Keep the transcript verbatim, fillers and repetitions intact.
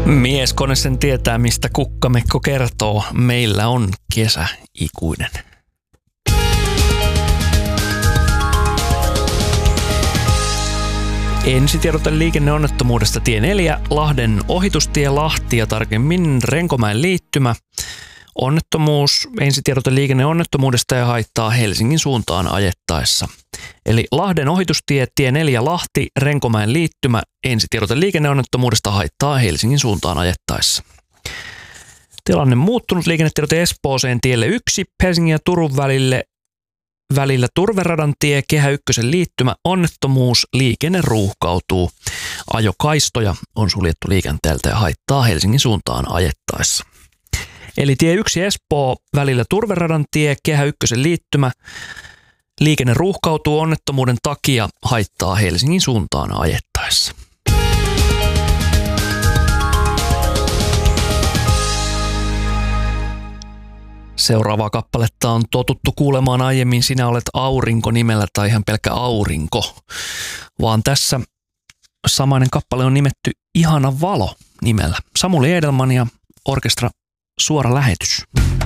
Mieskone sen tietää, mistä Kukkamekko kertoo. Meillä on kesä ikuinen. Ensitiedote liikenneonnettomuudesta tie neljä, Lahden ohitustie Lahti ja tarkemmin Renkomäen liittymä. Onnettomuus, ensitiedote liikenneonnettomuudesta ja haittaa Helsingin suuntaan ajettaessa. Eli Lahden ohitustie, tie neljä Lahti, Renkomäen liittymä, ensitiedote liikenneonnettomuudesta haittaa Helsingin suuntaan ajettaessa. Tilanne muuttunut, liikennetiedote Espooseen tielle yksi, Helsingin ja Turun välille, välillä Turveradan tie, Kehä ykkösen liittymä, onnettomuus, liikenne ruuhkautuu. Ajokaistoja on suljettu liikenteeltä ja haittaa Helsingin suuntaan ajettaessa. Eli tie yksi Espoo välillä Turveradan tie, Kehä ykkösen liittymä, liikenne ruuhkautuu onnettomuuden takia, haittaa Helsingin suuntaan ajettaessa. Seuraavaa kappaletta on totuttu kuulemaan aiemmin Sinä olet aurinko nimellä tai ihan pelkkä aurinko, vaan tässä samainen kappale on nimetty Ihana valo nimellä. Samuli Edelman ja orkestra Suora lähetys.